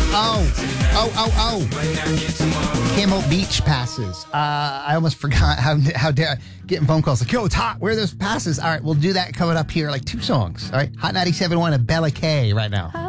Camel Beach passes. I almost forgot. How dare I getting phone calls like, yo, it's hot. Where are those passes? All right, we'll do that coming up here, like 2 songs. All right, Hot 97.1 of Bella K right now.